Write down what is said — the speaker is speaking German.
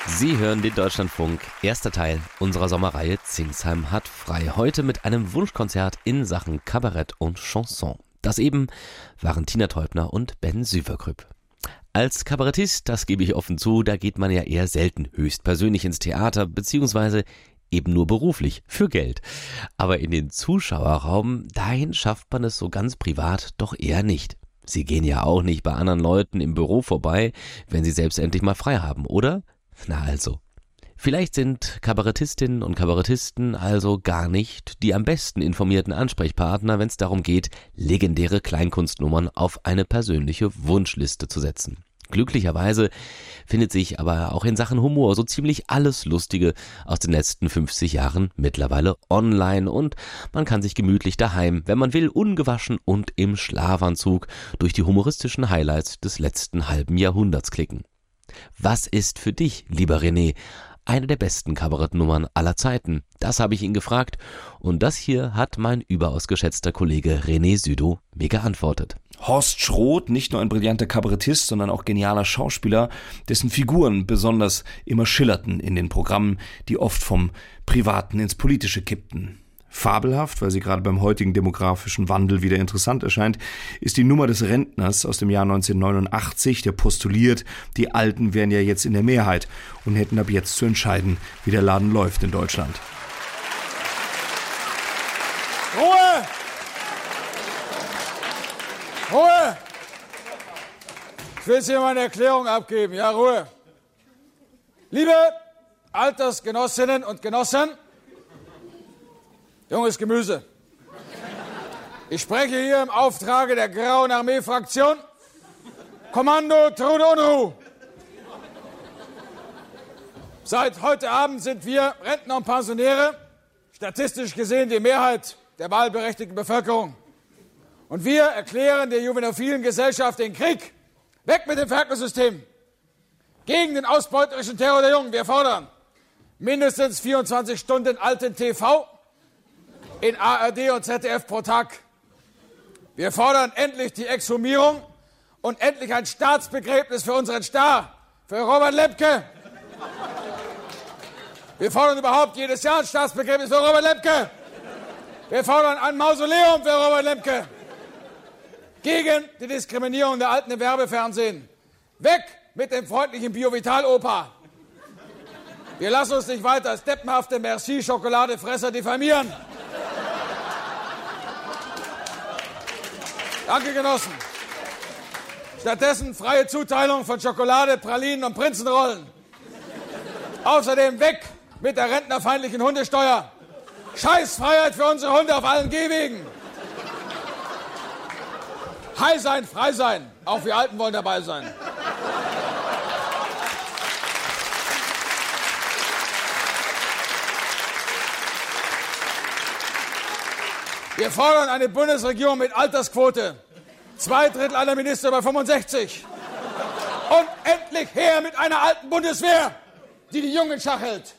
Sie hören den Deutschlandfunk, erster Teil unserer Sommerreihe Zingsheim hat frei. Heute mit einem Wunschkonzert in Sachen Kabarett und Chanson. Das eben waren Tina Teubner und Ben Süverkrüpp. Als Kabarettist, das gebe ich offen zu, da geht man ja eher selten höchstpersönlich ins Theater, beziehungsweise eben nur beruflich, für Geld. Aber in den Zuschauerraum, dahin schafft man es so ganz privat doch eher nicht. Sie gehen ja auch nicht bei anderen Leuten im Büro vorbei, wenn sie selbst endlich mal frei haben, oder? Na also. Vielleicht sind Kabarettistinnen und Kabarettisten also gar nicht die am besten informierten Ansprechpartner, wenn es darum geht, legendäre Kleinkunstnummern auf eine persönliche Wunschliste zu setzen. Glücklicherweise findet sich aber auch in Sachen Humor so ziemlich alles Lustige aus den letzten 50 Jahren mittlerweile online und man kann sich gemütlich daheim, wenn man will, ungewaschen und im Schlafanzug durch die humoristischen Highlights des letzten halben Jahrhunderts klicken. Was ist für dich, lieber René, eine der besten Kabarettnummern aller Zeiten? Das habe ich ihn gefragt und das hier hat mein überaus geschätzter Kollege René Südow mir geantwortet. Horst Schroth, nicht nur ein brillanter Kabarettist, sondern auch genialer Schauspieler, dessen Figuren besonders immer schillerten in den Programmen, die oft vom Privaten ins Politische kippten. Fabelhaft, weil sie gerade beim heutigen demografischen Wandel wieder interessant erscheint, ist die Nummer des Rentners aus dem Jahr 1989, der postuliert, die Alten wären ja jetzt in der Mehrheit und hätten ab jetzt zu entscheiden, wie der Laden läuft in Deutschland. Ruhe! Ruhe! Ich will jetzt hier meine Erklärung abgeben. Ja, Ruhe. Liebe Altersgenossinnen und Genossen, junges Gemüse, ich spreche hier im Auftrage der Grauen Armee-Fraktion. Kommando Trude Unruh. Seit heute Abend sind wir Rentner und Pensionäre statistisch gesehen die Mehrheit der wahlberechtigten Bevölkerung. Und wir erklären der juvenophilen Gesellschaft den Krieg. Weg mit dem Ferkelsystem. Gegen den ausbeuterischen Terror der Jungen. Wir fordern mindestens 24 Stunden alten TV in ARD und ZDF pro Tag. Wir fordern endlich die Exhumierung und endlich ein Staatsbegräbnis für unseren Star, für Robert Lemke. Wir fordern überhaupt jedes Jahr ein Staatsbegräbnis für Robert Lemke. Wir fordern ein Mausoleum für Robert Lemke. Gegen die Diskriminierung der Alten im Werbefernsehen. Weg mit dem freundlichen Bio-Vital-Opa. Wir lassen uns nicht weiter als deppenhafte Merci-Schokoladefresser diffamieren. Danke, Genossen. Stattdessen freie Zuteilung von Schokolade, Pralinen und Prinzenrollen. Außerdem weg mit der rentnerfeindlichen Hundesteuer. Scheißfreiheit für unsere Hunde auf allen Gehwegen. High sein, frei sein. Auch wir Alten wollen dabei sein. Wir fordern eine Bundesregierung mit Altersquote. 2/3 aller Minister bei 65. Und endlich her mit einer alten Bundeswehr, die die Jungen in Schach hält.